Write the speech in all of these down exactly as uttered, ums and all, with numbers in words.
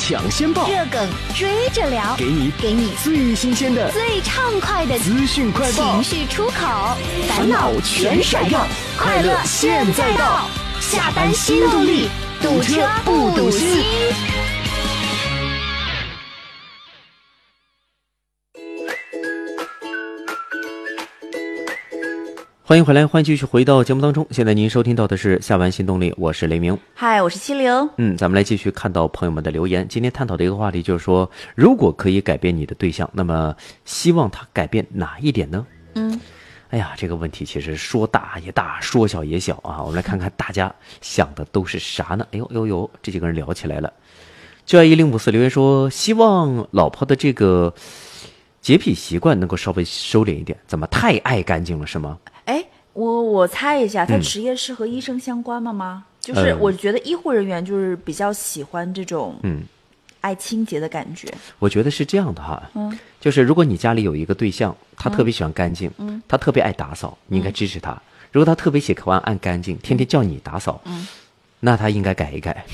抢先报， 热梗追着聊， 给你给你最新鲜的、 最畅快的资讯快报， 情绪出口，烦恼全甩掉，快乐现在到，下班新动力，堵车不堵心。 欢迎回来，欢迎继续回到节目当中。现在您收听到的是下班新动力，我是雷鸣。 嗨，我是七零。 嗯，咱们来继续看到朋友们的留言。今天探讨的一个话题就是说，如果可以改变你的对象，那么希望他改变哪一点呢？ 嗯， 哎呀，这个问题其实说大也大，说小也小啊。我们来看看大家想的都是啥呢？哎呦呦呦，这几个人聊起来了。就爱一零五四留言说，希望老婆的这个洁癖习惯能够稍微收敛一点。怎么太爱干净了是吗？ 哎，我我猜一下，他嗯职业是和医生相关吗？吗、嗯？就是我觉得医护人员就是比较喜欢这种嗯爱清洁的感觉。 我觉得是这样的哈， 嗯， 就是如果你家里有一个对象，他特别喜欢干净，嗯，他特别爱打扫，你应该支持他。嗯、如果他特别喜欢爱干净，天天叫你打扫，嗯，那他应该改一改。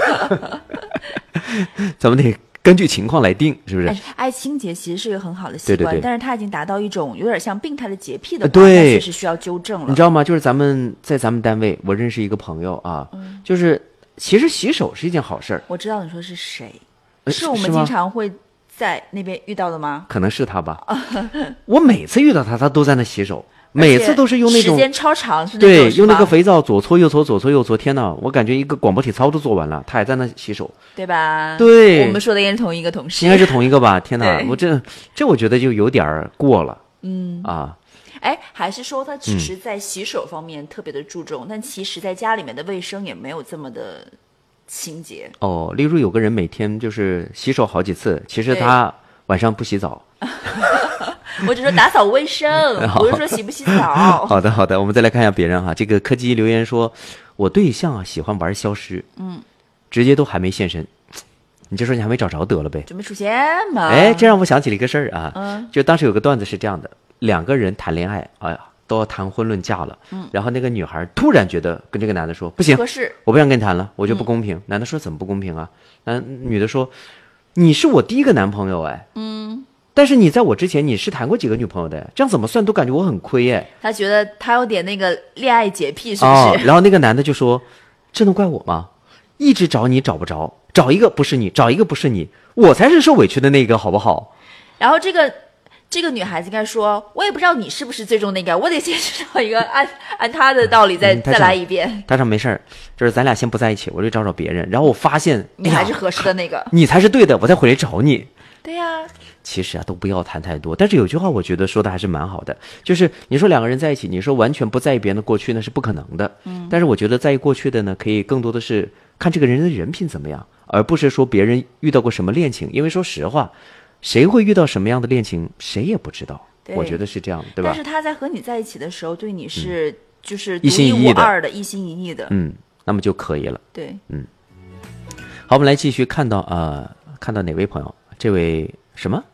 咱们得根据情况来定，是不是？ 爱清洁其实是一个很好的习惯， 对对对， 但是他已经达到一种有点像病态的洁癖的话， 对， 那确实需要纠正了。 你知道吗？就是咱们在咱们单位，我认识一个朋友啊，嗯、就是其实洗手是一件好事儿。 我知道你说是谁， 呃、 是我们经常会在那边遇到的吗？ 可能是他吧。我每次遇到他，他都在那洗手。每次都是用那种时间超长，是那种对，用那个肥皂左搓右搓左搓右搓，天哪！我感觉一个广播体操都做完了，他还在那洗手， 对吧？ 对， 我们说的应该是同一个同事， 应该是同一个吧？天哪，我这这我觉得就有点过了，嗯啊， 哎，还是说他只是在洗手方面特别的注重，嗯、但其实在家里面的卫生也没有这么的清洁哦。例如有个人每天就是洗手好几次，其实他晚上不洗澡。 我只说打扫卫生，不是说洗不洗澡。 好的好的，我们再来看一下别人哈。这个柯基留言说，我对象啊喜欢玩消失，嗯，直接都还没现身，你就说你还没找着得了呗， 准备出现嘛？ 哎，这让我想起了一个事儿啊， 嗯， 就当时有个段子是这样的，两个人谈恋爱，哎呀，都要谈婚论嫁了，嗯，然后那个女孩突然觉得跟这个男的说不行， 合适， 我不想跟你谈了，我觉得不公平。嗯、男的说怎么不公平啊？男女的说，你是我第一个男朋友哎，嗯。但是你在我之前你是谈过几个女朋友的，这样怎么算都感觉我很亏哎。 他觉得他有点那个恋爱洁癖，是不是？ 哦，然后那个男的就说：“这能怪我吗？一直找你找不着，找一个不是你，找一个不是你，我才是受委屈的那个，好不好？” 然后这个这个女孩子应该说：“我也不知道你是不是最终那个，我得先知道一个按按他的道理再、嗯、再来一遍。” 他说没事儿，就是咱俩先不在一起，我就找找别人。然后我发现你还是合适的那个， 你才是对的，我再回来找你。 对呀、啊。 其实啊，都不要谈太多。但是有句话，我觉得说的还是蛮好的，就是你说两个人在一起，你说完全不在意别人的过去，那是不可能的。嗯。但是我觉得在意过去的呢，可以更多的是看这个人的人品怎么样，而不是说别人遇到过什么恋情。因为说实话，谁会遇到什么样的恋情，谁也不知道。我觉得是这样，对吧？ 但是他在和你在一起的时候，对你是、嗯、就是独一心一无二的，一心一意的。 嗯，那么就可以了。 对， 嗯。好，我们来继续看到啊、呃，看到哪位朋友？这位什么？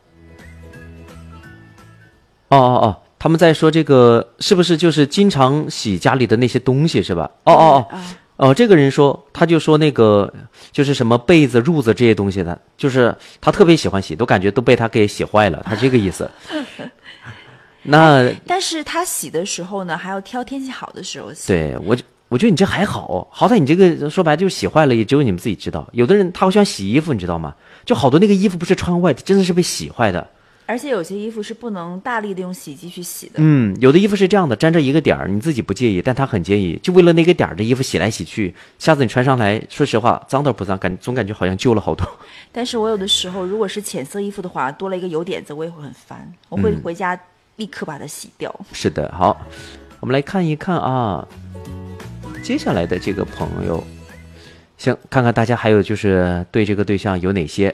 哦哦哦，他们在说这个是不是就是经常洗家里的那些东西是吧？哦哦哦，哦，这个人说他就说那个就是什么被子、褥子这些东西的，就是他特别喜欢洗，都感觉都被他给洗坏了，他这个意思。那但是他洗的时候呢，还要挑天气好的时候洗。 对我，我觉得你这还好，好歹你这个说白了就是洗坏了，也只有你们自己知道。有的人他好喜欢洗衣服，你知道吗？就好多那个衣服不是穿坏的，真的是被洗坏的。 而且有些衣服是不能大力的用洗衣机去洗的。 嗯，有的衣服是这样的，沾着一个点儿，你自己不介意，但他很介意，就为了那个点儿的衣服洗来洗去，下次你穿上来，说实话，脏倒不脏，感总感觉好像旧了好多。 但是我有的时候，如果是浅色衣服的话，多了一个油点子，我也会很烦，我会回家立刻把它洗掉。 嗯、是的，好，我们来看一看啊，接下来的这个朋友，行，看看大家还有就是对这个对象有哪些。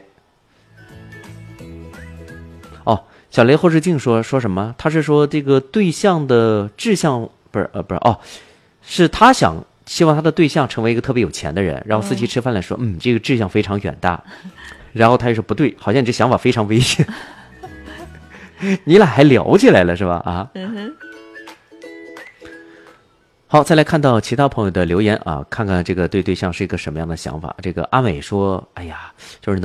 哦，小雷后视镜说说什么？他是说这个对象的志向不是呃不是哦，是他想希望他的对象成为一个特别有钱的人，然后司机吃饭来说，嗯，这个志向非常远大，然后他就说不对，好像你这想法非常危险。你俩还聊起来了是吧？啊， 嗯哼。 好，再来看到其他朋友的留言啊，看看这个对对象是一个什么样的想法。这个阿美说，哎呀，就是